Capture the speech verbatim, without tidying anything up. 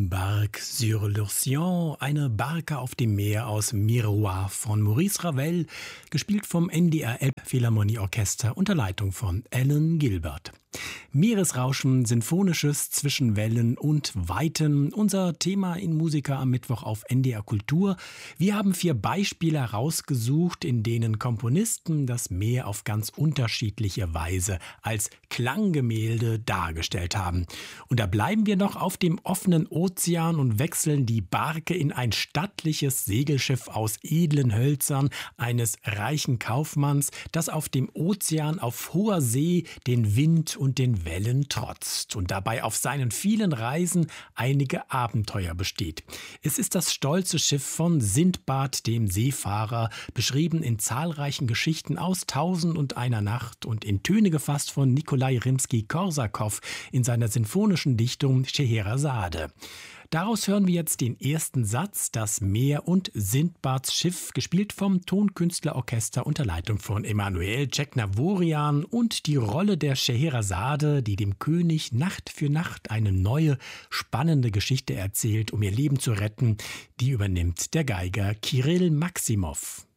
Barque sur l'Océan, eine Barke auf dem Meer aus Miroir von Maurice Ravel, gespielt vom N D R Elbphilharmonieorchester unter Leitung von Alan Gilbert. Meeresrauschen, Sinfonisches zwischen Wellen und Weiten, unser Thema in Musica am Mittwoch auf N D R Kultur. Wir haben vier Beispiele herausgesucht, in denen Komponisten das Meer auf ganz unterschiedliche Weise als Klanggemälde dargestellt haben. Und da bleiben wir noch auf dem offenen Ozean und wechseln die Barke in ein stattliches Segelschiff aus edlen Hölzern eines reichen Kaufmanns, das auf dem Ozean auf hoher See den Wind und den Wellen trotzt und dabei auf seinen vielen Reisen einige Abenteuer besteht. Es ist das stolze Schiff von Sindbad, dem Seefahrer, beschrieben in zahlreichen Geschichten aus Tausend und einer Nacht und in Töne gefasst von Nikolai Rimski-Korsakow in seiner sinfonischen Dichtung Scheherazade. Daraus hören wir jetzt den ersten Satz, das Meer und Sindbads Schiff, gespielt vom Tonkünstlerorchester unter Leitung von Emanuel Ceknavorian, und die Rolle der Scheherazade, die dem König Nacht für Nacht eine neue, spannende Geschichte erzählt, um ihr Leben zu retten, die übernimmt der Geiger Kirill Maximow.